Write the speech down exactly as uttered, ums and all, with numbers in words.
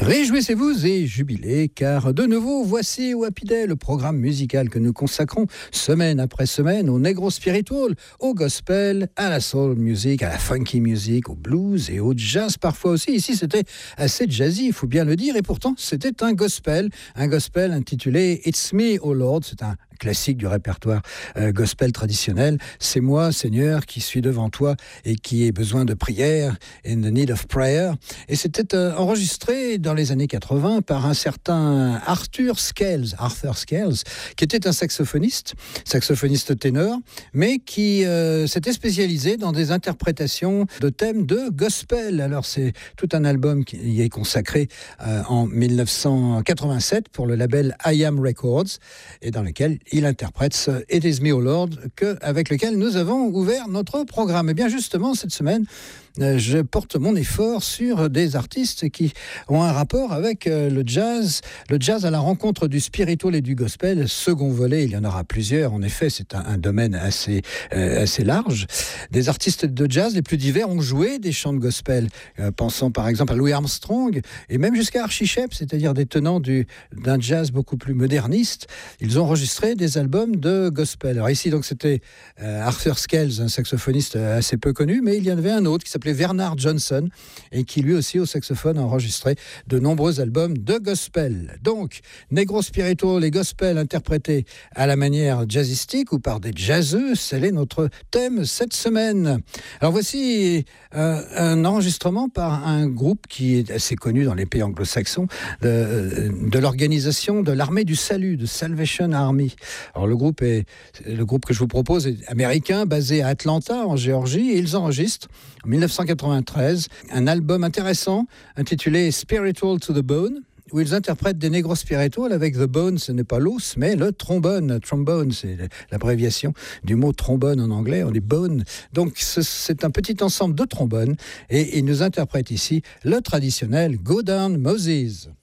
Réjouissez-vous et jubilez, car de nouveau, voici Happy Day, le programme musical que nous consacrons semaine après semaine au negro spiritual, au gospel, à la soul music, à la funky music, au blues et au jazz parfois aussi. Ici, c'était assez jazzy, il faut bien le dire, et pourtant, c'était un gospel, un gospel intitulé « It's Me, oh Lord », c'est un classique du répertoire euh, gospel traditionnel. C'est moi, Seigneur, qui suis devant toi et qui ai besoin de prière, in the need of prayer. Et c'était euh, enregistré dans les années quatre-vingts par un certain Arthur Scales, Arthur Scales, qui était un saxophoniste, saxophoniste ténor, mais qui euh, s'était spécialisé dans des interprétations de thèmes de gospel. Alors c'est tout un album qui y est consacré euh, en dix-neuf cent quatre-vingt-sept pour le label I Am Records, et dans lequel il interprète ce It Is Me, O Lord, que, avec lequel nous avons ouvert notre programme. Et bien justement, cette semaine, je porte mon effort sur des artistes qui ont un rapport avec le jazz, le jazz à la rencontre du spiritual et du gospel. Second volet, il y en aura plusieurs. En effet, c'est un, un domaine assez, euh, assez large. Des artistes de jazz les plus divers ont joué des chants de gospel. Euh, pensons par exemple à Louis Armstrong et même jusqu'à Archie Shepp, c'est-à-dire des tenants du, d'un jazz beaucoup plus moderniste. Ils ont enregistré des albums de gospel. Alors ici, donc, c'était euh, Arthur Scales, un saxophoniste assez peu connu, mais il y en avait un autre qui s'appelait Bernard Johnson et qui lui aussi au saxophone a enregistré de nombreux albums de gospel. Donc, negro spiritual et gospel interprétés à la manière jazzistique ou par des jazzeux, c'est notre thème cette semaine. Alors voici euh, un enregistrement par un groupe qui est assez connu dans les pays anglo-saxons de, de l'organisation de l'armée du salut, de Salvation Army. Alors le groupe est le groupe que je vous propose est américain, basé à Atlanta en Géorgie, et ils enregistrent en dix-neuf cent quatre-vingt-treize un album intéressant intitulé Spiritual to the Bone, où ils interprètent des negro spiritual avec the bone, ce n'est pas l'os, mais le trombone. Trombone, c'est l'abréviation du mot trombone en anglais, on dit bone. Donc c'est un petit ensemble de trombones, et ils nous interprètent ici le traditionnel Go Down Moses.